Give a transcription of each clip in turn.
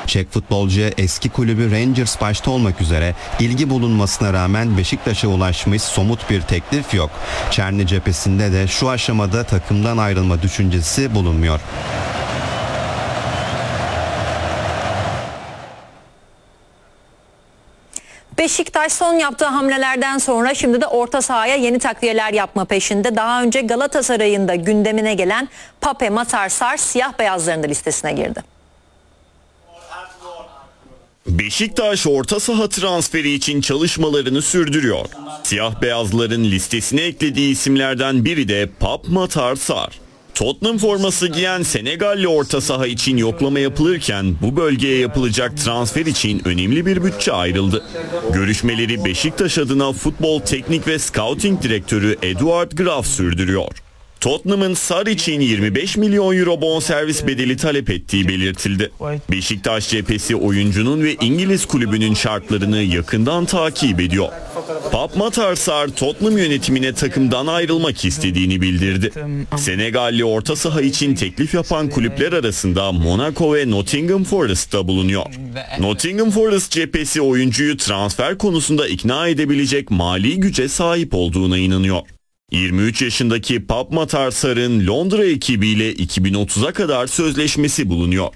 Çek futbolcuya eski kulübü Rangers başta olmak üzere ilgi bulunmasına rağmen Beşiktaş'a ulaşmış somut bir teklif yok. Çerni cephesinde de şu aşamada takımdan ayrılma düşüncesi bulunmuyor. Beşiktaş son yaptığı hamlelerden sonra şimdi de orta sahaya yeni takviyeler yapma peşinde. Daha önce Galatasaray'ın da gündemine gelen Pape Matar Sarr siyah beyazların da listesine girdi. Beşiktaş orta saha transferi için çalışmalarını sürdürüyor. Siyah beyazların listesine eklediği isimlerden biri de Pape Matar Sarr. Tottenham forması giyen Senegalli orta saha için yoklama yapılırken bu bölgeye yapılacak transfer için önemli bir bütçe ayrıldı. Görüşmeleri Beşiktaş adına futbol teknik ve scouting direktörü Eduard Graf sürdürüyor. Tottenham'ın Sarr için 25 milyon euro bonservis bedeli talep ettiği belirtildi. Beşiktaş cephesi oyuncunun ve İngiliz kulübünün şartlarını yakından takip ediyor. Pape Matar Sarr Tottenham yönetimine takımdan ayrılmak istediğini bildirdi. Senegalli orta saha için teklif yapan kulüpler arasında Monaco ve Nottingham Forest da bulunuyor. Nottingham Forest cephesi oyuncuyu transfer konusunda ikna edebilecek mali güce sahip olduğuna inanıyor. 23 yaşındaki Pape Matar Sarr'ın Londra ekibiyle 2030'a kadar sözleşmesi bulunuyor.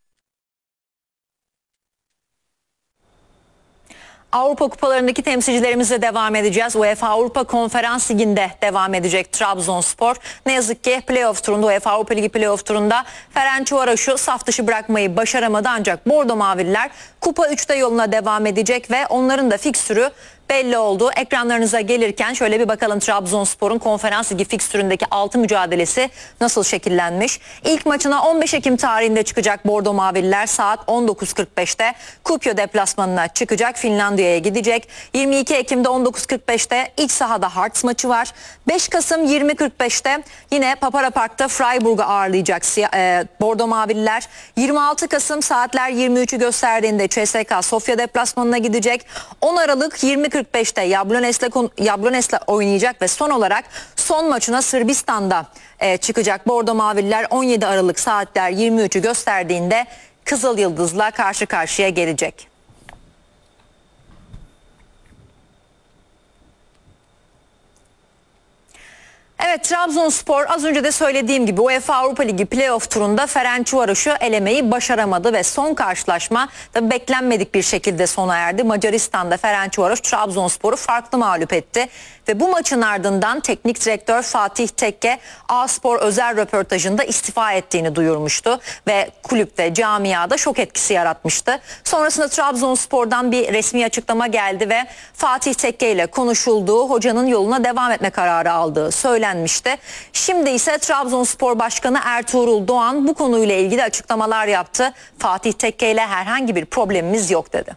Avrupa kupalarındaki temsilcilerimizle devam edeceğiz. UEFA Avrupa Konferans Ligi'nde devam edecek Trabzonspor. Ne yazık ki playoff turunda, UEFA Avrupa Ligi playoff turunda Ferencvaros'u saf dışı bırakmayı başaramadı. Ancak Bordo Mavililer Kupa 3'te yoluna devam edecek ve onların da fikstürü belli oldu. Ekranlarınıza gelirken şöyle bir bakalım Trabzonspor'un Konferans Ligi fikstüründeki 6 mücadelesi nasıl şekillenmiş. İlk maçına 15 Ekim tarihinde çıkacak Bordo Mavililer saat 19.45'te Kuopio deplasmanına çıkacak. Finlandiya'ya gidecek. 22 Ekim'de 19.45'te iç sahada Hearts maçı var. 5 Kasım 20.45'te yine Papara Park'ta Freiburg'u ağırlayacak Bordo Mavililer. 26 Kasım saatler 23'ü gösterdiğinde CSKA Sofya deplasmanına gidecek. 10 Aralık 20.45'te Jablones'le oynayacak ve son olarak son maçına Sırbistan'da çıkacak Bordo Mavililer. 17 Aralık saatler 23'ü gösterdiğinde Kızıl Yıldız'la karşı karşıya gelecek. Evet, Trabzonspor az önce de söylediğim gibi UEFA Avrupa Ligi playoff turunda Ferencvaros'u elemeyi başaramadı ve son karşılaşma tabii beklenmedik bir şekilde sona erdi. Macaristan'da Ferencvaros Trabzonspor'u farklı mağlup etti ve bu maçın ardından teknik direktör Fatih Tekke A-Spor özel röportajında istifa ettiğini duyurmuştu ve kulüpte, camiada şok etkisi yaratmıştı. Sonrasında Trabzonspor'dan bir resmi açıklama geldi ve Fatih Tekke ile konuşulduğu, hocanın yoluna devam etme kararı aldığı söylendi. Şimdi ise Trabzonspor Başkanı Ertuğrul Doğan bu konuyla ilgili açıklamalar yaptı. Fatih Tekke ile herhangi bir problemimiz yok dedi.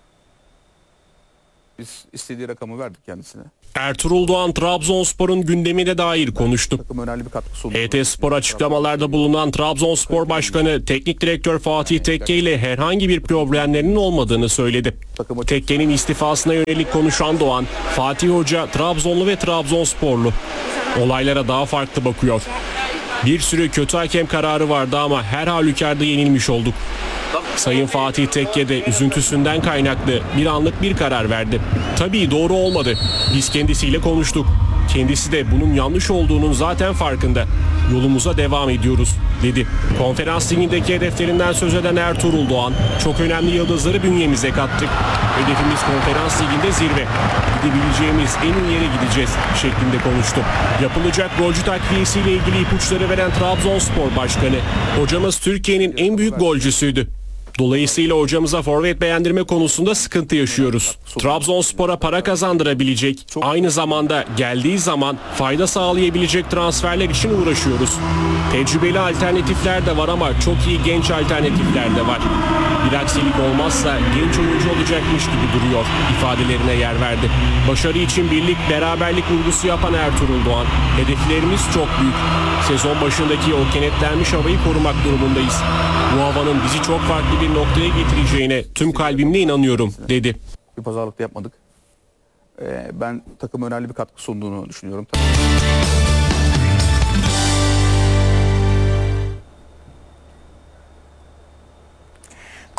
Biz istediği rakamı verdik kendisine. Ertuğrul Doğan Trabzonspor'un gündemine dair konuştu. HT Spor açıklamalarda bulunan Trabzonspor Başkanı Teknik Direktör Fatih Tekke ile herhangi bir problemlerinin olmadığını söyledi. Tekke'nin istifasına yönelik konuşan Doğan, Fatih Hoca Trabzonlu ve Trabzonsporlu. Olaylara daha farklı bakıyor. Bir sürü kötü hakem kararı vardı ama her halükarda yenilmiş olduk. Sayın Fatih Tekke de üzüntüsünden kaynaklı bir anlık bir karar verdi. Tabii doğru olmadı. Biz kendisiyle konuştuk. Kendisi de bunun yanlış olduğunun zaten farkında. Yolumuza devam ediyoruz dedi. Konferans ligindeki hedeflerinden söz eden Ertuğrul Doğan, çok önemli yıldızları bünyemize kattık. Hedefimiz konferans liginde zirve. Gidebileceğimiz en iyi yere gideceğiz şeklinde konuştu. Yapılacak golcü takviyesiyle ilgili ipuçları veren Trabzonspor Başkanı, hocamız Türkiye'nin en büyük golcüsüydü. Dolayısıyla hocamıza forvet beğendirme konusunda sıkıntı yaşıyoruz. Trabzonspor'a para kazandırabilecek, aynı zamanda geldiği zaman fayda sağlayabilecek transferler için uğraşıyoruz. Tecrübeli alternatifler de var ama çok iyi genç alternatifler de var. Bir aksilik olmazsa genç oyuncu olacakmış gibi duruyor ifadelerine yer verdi. Başarı için birlik, beraberlik vurgusu yapan Ertuğrul Doğan, hedeflerimiz çok büyük. Sezon başındaki o kenetlenmiş havayı korumak durumundayız. Bu havanın bizi çok farklı bir noktaya getireceğine tüm kalbimle inanıyorum dedi. Bir pazarlık da yapmadık. Ben takıma önemli bir katkı sunduğunu düşünüyorum.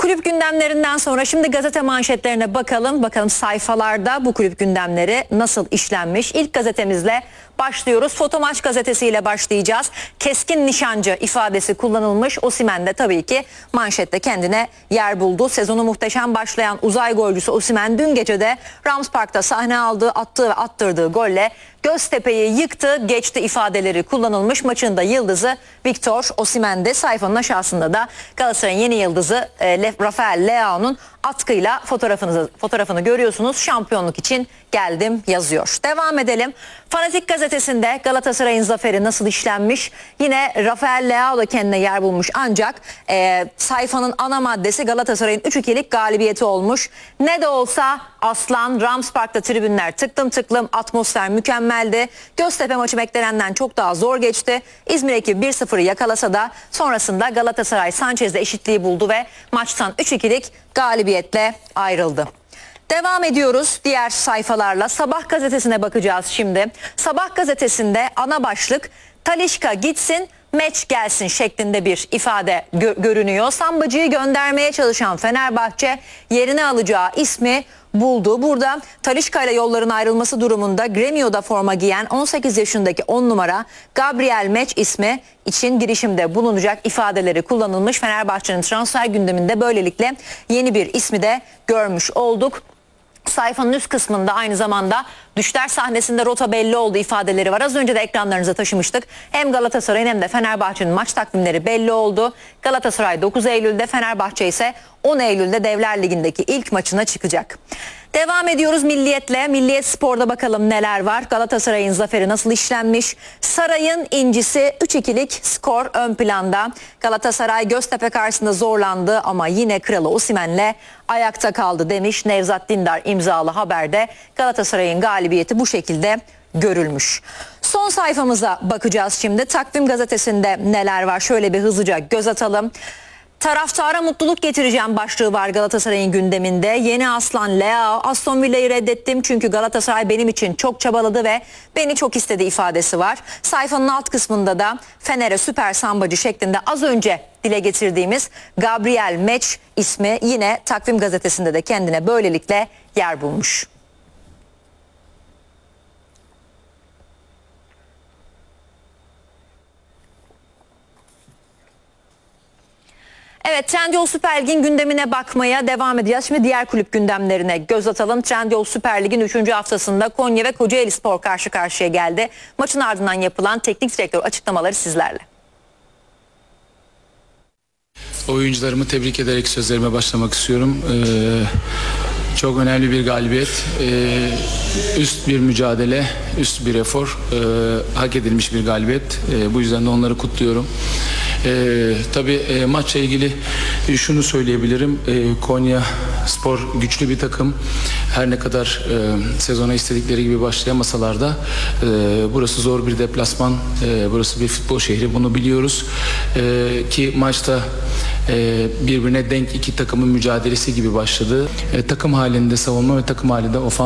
Kulüp gündemlerinden sonra şimdi gazete manşetlerine bakalım. Bakalım sayfalarda bu kulüp gündemleri nasıl işlenmiş. İlk gazetemizle başlıyoruz. Fotomaç gazetesiyle başlayacağız. Keskin nişancı ifadesi kullanılmış. Osimhen de tabii ki manşette kendine yer buldu. Sezonu muhteşem başlayan uzay golcüsü Osimhen dün gece de Rams Park'ta sahne aldığı, attığı ve attırdığı golle Göztepe'yi yıktı, geçti ifadeleri kullanılmış. Maçın da yıldızı Victor Osimhen'de. Sayfanın aşağısında da Galatasaray'ın yeni yıldızı Rafael Leao'nun atkıyla fotoğrafını görüyorsunuz. Şampiyonluk için geldim yazıyor. Devam edelim. Fanatik gazetesinde Galatasaray'ın zaferi nasıl işlenmiş? Yine Rafael Leao da kendine yer bulmuş ancak sayfanın ana maddesi Galatasaray'ın 3-2'lik galibiyeti olmuş. Ne de olsa Aslan, Rams Park'ta tribünler tıklım tıklım, atmosfer mükemmeldi. Göztepe maçı beklenenden çok daha zor geçti. İzmir ekibi 1-0'ı yakalasa da sonrasında Galatasaray Sanchez'le eşitliği buldu ve maçtan 3-2'lik galibiyetle ayrıldı. Devam ediyoruz diğer sayfalarla. Sabah gazetesine bakacağız şimdi. Sabah gazetesinde ana başlık Talisca gitsin, meç gelsin şeklinde bir ifade görünüyor. Sambacı'yı göndermeye çalışan Fenerbahçe yerine alacağı ismi buldu. Burada Talisca ile yolların ayrılması durumunda Gremio'da forma giyen 18 yaşındaki 10 numara Gabriel Meç ismi için girişimde bulunacak ifadeleri kullanılmış. Fenerbahçe'nin transfer gündeminde böylelikle yeni bir ismi de görmüş olduk. Sayfanın üst kısmında aynı zamanda düşler sahnesinde rota belli oldu ifadeleri var. Az önce de ekranlarınıza taşımıştık. Hem Galatasaray'ın hem de Fenerbahçe'nin maç takvimleri belli oldu. Galatasaray 9 Eylül'de, Fenerbahçe ise 10 Eylül'de Devler Ligi'ndeki ilk maçına çıkacak. Devam ediyoruz Milliyet'le. Milliyet Spor'da bakalım neler var. Galatasaray'ın zaferi nasıl işlenmiş? Saray'ın incisi 3-2'lik skor ön planda. Galatasaray Göztepe karşısında zorlandı ama yine kralı Osimhen'le ayakta kaldı demiş. Nevzat Dindar imzalı haberde Galatasaray'ın galibiyeti bu şekilde görülmüş. Son sayfamıza bakacağız şimdi. Takvim gazetesinde neler var? Şöyle bir hızlıca göz atalım. Taraftara mutluluk getireceğim başlığı var Galatasaray'ın gündeminde. Yeni aslan Leao, Aston Villa'yı reddettim çünkü Galatasaray benim için çok çabaladı ve beni çok istedi ifadesi var. Sayfanın alt kısmında da Fener'e süper sambacı şeklinde az önce dile getirdiğimiz Gabriel Meç ismi yine Takvim gazetesinde de kendine böylelikle yer bulmuş. Evet, Trendyol Süper Lig'in gündemine bakmaya devam edeceğiz. Şimdi diğer kulüp gündemlerine göz atalım. Trendyol Süper Lig'in 3. haftasında Konya ve Kocaelispor karşı karşıya geldi. Maçın ardından yapılan teknik direktör açıklamaları sizlerle. Oyuncularımı tebrik ederek sözlerime başlamak istiyorum. Çok önemli bir galibiyet, üst bir mücadele, üst bir efor, hak edilmiş bir galibiyet. Bu yüzden de onları kutluyorum. Tabii maçla ilgili şunu söyleyebilirim. Konya Spor güçlü bir takım. Her ne kadar sezona istedikleri gibi başlayamasalar da burası zor bir deplasman. Burası bir futbol şehri. Bunu biliyoruz. Ki maçta birbirine denk iki takımın mücadelesi gibi başladı. Takım halinde savunma ve takım halinde ofans